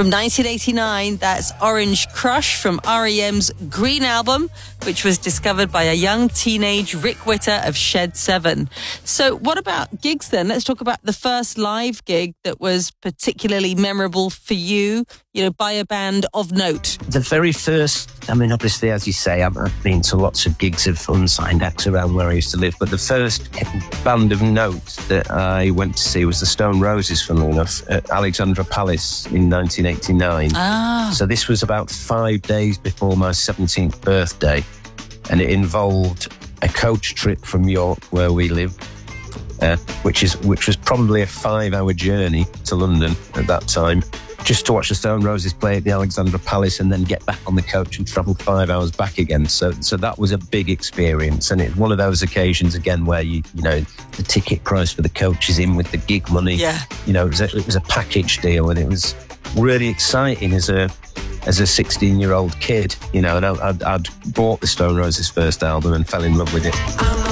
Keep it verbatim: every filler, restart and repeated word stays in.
From nineteen eighty-nine, that's Orange Crush from R E M's Green Album, which was discovered by a young teenage Rick Witter of Shed seven. So what about gigs then? Let's talk about the first live gig that was particularly memorable for you, you know, by a band of note. The very first, I mean, obviously, as you say, I've I've been to lots of gigs of unsigned acts around where I used to live, but the first band of note that I went to see was the Stone Roses, funnily enough, at Alexandra Palace in nineteen eighty-nine. Ah. So this was about five days before my seventeenth birthday, and it involved a coach trip from York, where we live, uh, which is which was probably a five-hour journey to London at that time, just to watch the Stone Roses play at the Alexandra Palace and then get back on the coach and travel five hours back again. So so that was a big experience, and it's one of those occasions, again, where, you you know, the ticket price for the coach is in with the gig money. Yeah. You know, it was a, it was a package deal, and it was really exciting as a as a sixteen-year-old kid, you know, and I, I'd, I'd bought the Stone Roses' first album and fell in love with it.